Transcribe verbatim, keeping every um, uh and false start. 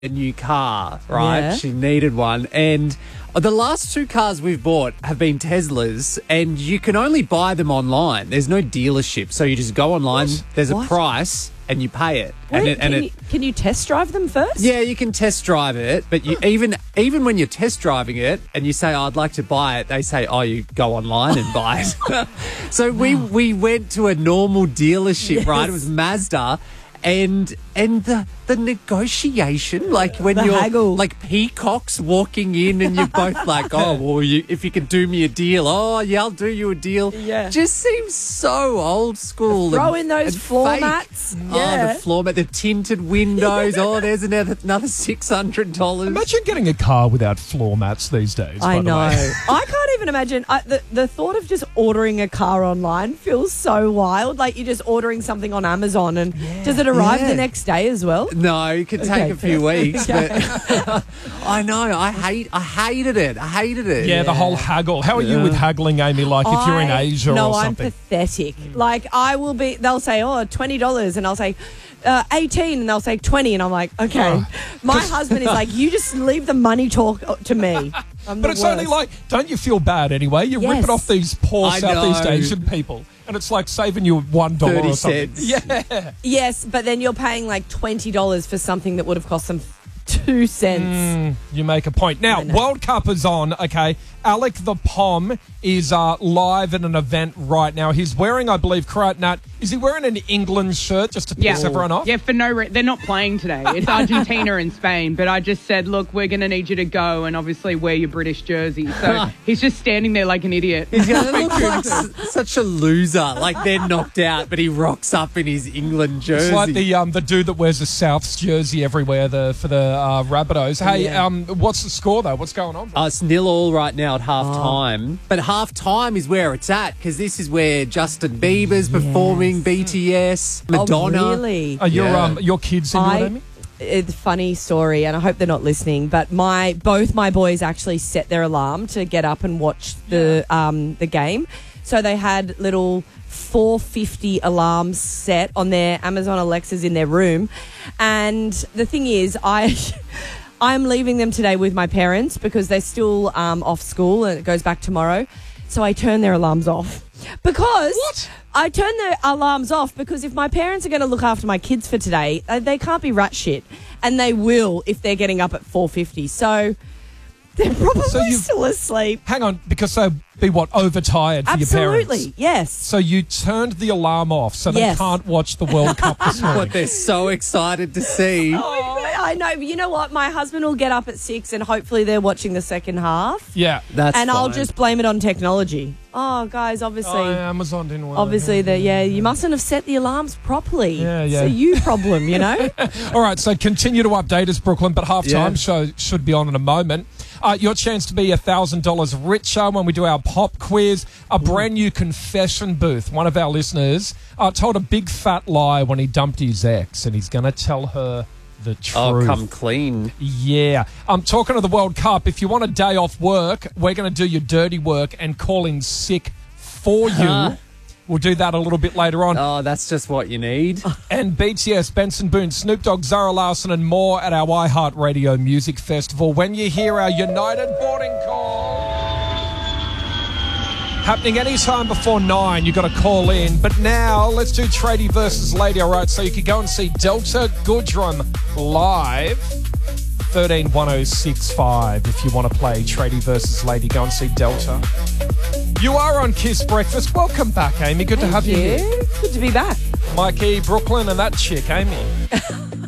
a new car, right? Yeah. She needed one. And the last two cars we've bought have been Teslas, and you can only buy them online. There's no dealership. So you just go online, What? there's What? a price, and you pay it. Wait, and it, and can, it you, can you test drive them first? yeah, you can test drive it, but you, even even when you're test driving it and you say, oh, I'd like to buy it, they say, oh, you go online and buy it. So we, we went to a normal dealership, Yes. right? It was Mazda. And and the the negotiation, like when The you're haggle. like peacocks walking in and you're both like, oh, well, you, if you can do me a deal, oh, yeah, I'll do you a deal. Yeah. Just seems so old school. Throw and- in those and floor fake. mats. Oh, Yeah. the floor mat, the tinted windows. Oh, there's another another six hundred dollars. Imagine getting a car without floor mats these days. I by the know. way. I can't even imagine. I, the, the thought of just ordering a car online feels so wild. Like you're just ordering something on Amazon and does it arrive Yeah. the next day as well? No, it could take Okay. a few weeks. Okay. But I know. I hate. I hated it. I hated it. Yeah, the whole haggle. How are you Yeah. with haggling, Amy? Like if you're in I- Asia no, or I'm something? pathetic. Like I will be. They'll say, "Oh, twenty dollars," and I'll say, uh, eighteen, and they'll say twenty, and I'm like, "Okay." Oh. My husband is like, "You just leave the money talk to me." I'm But the it's only worst. like, don't you feel bad anyway? You're Yes. ripping off these poor I Southeast know. Asian people. And it's like saving you one dollar thirty or something. cents. Yeah. Yes, but then you're paying like twenty dollars for something that would have cost them two cents. Mm, you make a point. Now, I know. World Cup is on, okay. Alec the Pom is uh, live at an event right now. He's wearing, I believe, correct, Nat, is he wearing an England shirt just to piss Yeah. everyone off? Yeah, for no reason. They're not playing today. It's Argentina and Spain. But I just said, look, we're going to need you to go and obviously wear your British jersey. So he's just standing there like an idiot. He's going to look like s- such a loser. Like they're knocked out, but he rocks up in his England jersey. It's like the um, the dude that wears the Souths jersey everywhere the for the uh, Rabbitohs. Hey, Yeah. um, what's the score, though? What's going on? Uh, it's nil all right now at half time. But half time is where it's at because this is where Justin Bieber's performing, B T S, Madonna. Oh, really? Are your, Yeah. um, your kids into it, I, Amy? it's a funny story, and I hope they're not listening. But my both my boys actually set their alarm to get up and watch the um, the game, so they had little four fifty alarms set on their Amazon Alexas in their room. And the thing is, I. I'm leaving them today with my parents because they're still um, off school and it goes back tomorrow. So I turn their alarms off. Because What? I turn their alarms off because if my parents are going to look after my kids for today, uh, they can't be rat shit. And they will if they're getting up at four fifty. So they're probably So you've- still asleep. Hang on, because they'll be, what, overtired for your parents? Absolutely, yes. So you turned the alarm off so they Yes. can't watch the World Cup this morning. What they're so excited to see. Oh, I know. But you know what? My husband will get up at six and hopefully they're watching the second half. Yeah. That's and I'll fine. just blame it on technology. Oh, guys, obviously. Oh, yeah, Amazon didn't work. Obviously, the, yeah, you mustn't have set the alarms properly. Yeah, yeah. It's a you problem, you know? All right, so continue to update us, Brooklyn, but halftime Yeah. show should be on in a moment. Uh, your chance to be one thousand dollars richer when we do our pop quiz. A brand new confession booth. One of our listeners uh, told a big fat lie when he dumped his ex, and he's going to tell her the truth. Oh, come clean. Yeah. I'm talking to the World Cup. If you want a day off work, we're going to do your dirty work and call in sick for you. Huh? We'll do that a little bit later on. Oh, that's just what you need. And B T S, Benson Boone, Snoop Dogg, Zara Larson and more at our iHeartRadio Music Festival. When you hear our United boarding call, happening anytime before nine, you've got to call in. But now, let's do Tradie versus Lady, all right? So you can go and see Delta Goodrum live, thirteen one oh six five. If you want to play Tradie versus Lady, go and see Delta. You are on Kiss Breakfast. Welcome back, Amy. Good to have you here. Good to be back. Mikey, Brooklyn, and that chick, Amy.